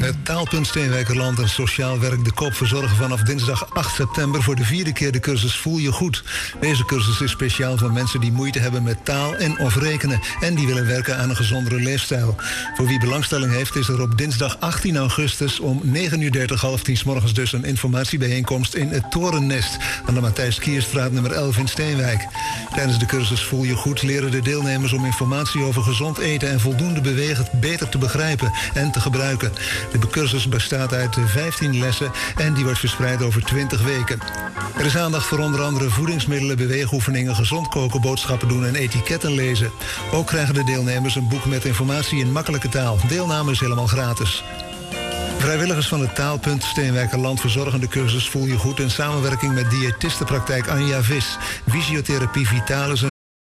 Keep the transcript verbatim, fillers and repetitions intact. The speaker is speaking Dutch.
Het Taalpunt Steenwijkerland en Sociaal Werk De Koop verzorgen vanaf dinsdag acht september voor de vierde keer de cursus Voel je goed. Deze cursus is speciaal voor mensen die moeite hebben met taal en of rekenen en die willen werken aan een gezondere leefstijl. Voor wie belangstelling heeft is er op dinsdag achttien augustus om negen uur dertig, half tien 's morgens dus een informatiebijeenkomst in het Torennest aan de Matthijs Kierstraat nummer elf in Steenwijk. Tijdens de cursus Voel je goed leren de deelnemers om informatie over gezond eten en voldoende bewegen beter te begrijpen en te gebruiken. De cursus bestaat uit vijftien lessen en die wordt verspreid over twintig weken. Er is aandacht voor onder andere voedingsmiddelen, beweegoefeningen, gezond koken, boodschappen doen en etiketten lezen. Ook krijgen de deelnemers een boek met informatie in makkelijke taal. Deelname is helemaal gratis. Vrijwilligers van het Taalpunt Steenwijkerland verzorgen de cursus Voel je goed in samenwerking met diëtistenpraktijk Anja Vis, Fysiotherapie Vitalis en